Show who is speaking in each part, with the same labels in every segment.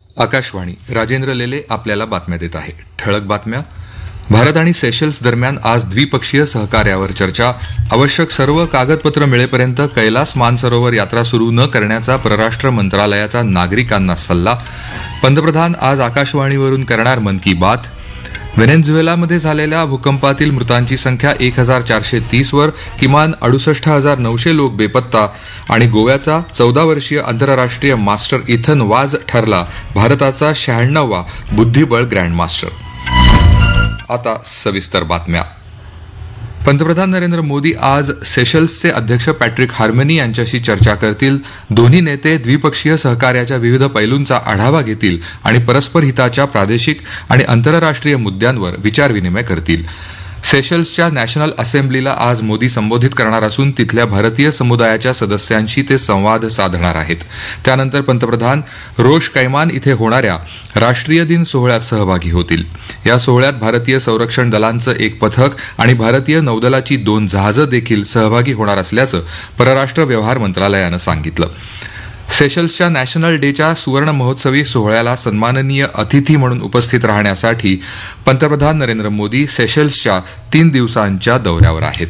Speaker 1: आकाशवाणी राजेंद्र लेले आपल्याला बातम्या देत आहे. ठळक बातम्या. भारत आणि सेशल्स दरम्यान आज द्विपक्षीय सहकार्यावर चर्चा. आवश्यक सर्व कागदपत्र मिळेपर्यंत कैलास मानसरोवर यात्रा सुरू न करण्याचा परराष्ट्र मंत्रालयाचा नागरिकांना सल्ला. पंतप्रधान आज आकाशवाणीवरून करणार मन की बात. व्हेनेझुएलामध्ये झालेल्या भूकंपातील मृतांची संख्या 1430 वर. किमान 68,900 लोक बेपत्ता. आणि गोव्याचा 14 वर्षीय आंतरराष्ट्रीय मास्टर इथन वाज ठरला भारताचा 96वा बुद्धिबळ ग्रँडमास्टर. आता सविस्तर बातम्या. पंतप्रधान नरेंद्र मोदी आज सेशल्सचे अध्यक्ष पॅट्रिक हार्मनी यांच्याशी चर्चा करतील. दोन्ही नेते द्विपक्षीय सहकार्याच्या विविध पैलूंचा आढावा घेतील आणि परस्पर हिताच्या प्रादेशिक आणि आंतरराष्ट्रीय मुद्द्यांवर विचारविनिमय करतील. सेशल्सच्या नॅशनल असेंब्लीला आज मोदी संबोधित करणार असून तिथल्या भारतीय समुदायाच्या सदस्यांशी ते संवाद साधणार आहेत. त्यानंतर पंतप्रधान रोश कैमान इथे होणाऱ्या राष्ट्रीय दिन सोहळ्यात सहभागी होतील. या सोहळ्यात भारतीय संरक्षण दलांचं एक पथक आणि भारतीय नौदलाची 2 जहाजं देखील सहभागी होणार असल्याचं परराष्ट्र व्यवहार मंत्रालयानं सांगितलं. सेशल्सच्या नॅशनल डेच्या सुवर्ण महोत्सवी सोहळ्याला सन्माननीय अतिथी म्हणून उपस्थित राहण्यासाठी पंतप्रधान नरेंद्र मोदी सेशल्सच्या 3 दिवसांच्या दौऱ्यावर आहेत.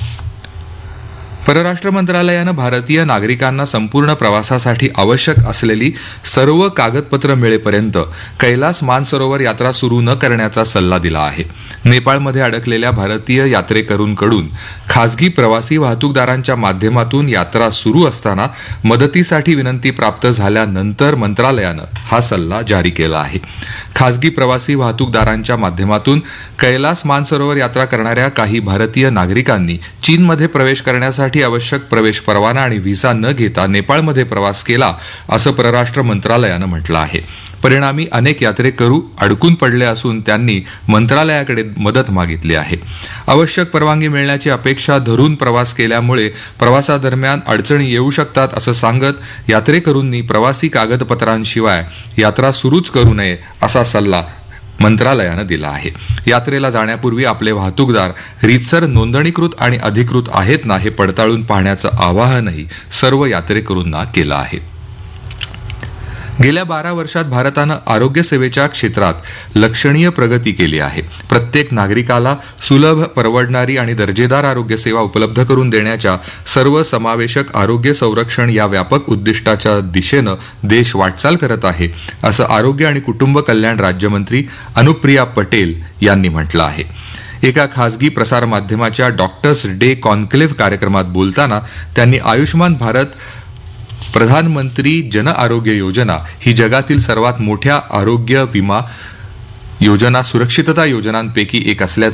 Speaker 1: परराष्ट्र मंत्रालयानं भारतीय नागरिकांना संपूर्ण प्रवासासाठी आवश्यक असलेली सर्व कागदपत्र मिळेपर्यंत कैलास मानसरोवर यात्रा सुरू न करण्याचा सल्ला दिला आहे. नेपाळमध्ये अडकलेल्या भारतीय यात्रेकरूंकडून खासगी प्रवासी वाहतूकदारांच्या माध्यमातून यात्रा सुरू असताना मदतीसाठी विनंती प्राप्त झाल्यानंतर मंत्रालयानं हा सल्ला जारी केला आहे. खासगी प्रवासी वाहतूकदारांच्या माध्यमातून कैलास मानसरोवर यात्रा करणाऱ्या काही भारतीय नागरिकांनी चीनमध्ये प्रवेश करण्यासाठी आवश्यक प्रवेश परवाना आणि व्हिसा न घेता नेपाळमध्ये प्रवास केला असं परराष्ट्र मंत्रालयानं म्हटलं आहे. परिणामी अनेक यात्रेकरू अडकून पडले असून त्यांनी मंत्रालयाकडे मदत मागितली आहे. आवश्यक परवानगी मिळण्याची अपेक्षा धरून प्रवास केल्यामुळे प्रवासादरम्यान अडचणी येऊ शकतात असं सांगत यात्रेकरूंनी प्रवासी कागदपत्रांशिवाय यात्रा सुरूच करू नये असा सल्ला मंत्रालयानं दिला आहे. यात्रेला जाण्यापूर्वी आपले वाहतूकदार रीतसर नोंदणीकृत आणि अधिकृत आहेत ना हे पडताळून पाहण्याचं आवाहनही सर्व यात्रेकरूंना केलं आहे. गेल्या 12 वर्षात भारतानं आरोग्य सेवेच्या क्षेत्रात लक्षणीय प्रगती केली आहे. प्रत्येक नागरिकाला सुलभ, परवडणारी आणि दर्जेदार आरोग्य सेवा उपलब्ध करून देण्याच्या सर्वसमावेशक आरोग्य संरक्षण या व्यापक उद्दिष्टाच्या दिशेनं देश वाटचाल करत आहे असं आरोग्य आणि कुटुंब कल्याण राज्यमंत्री अनुप्रिया पटेल यांनी म्हटलं आहे. एका खासगी प्रसारमाध्यमाच्या डॉक्टर्स डे कॉन्क्लेव्ह कार्यक्रमात बोलताना त्यांनी आयुष्मान भारत प्रधानमंत्री जन आरोग्य योजना ही जगातील सर्वात मोठ्या आरोग्य विमा योजना सुरक्षितता योजनांपैकी एक असल्याचं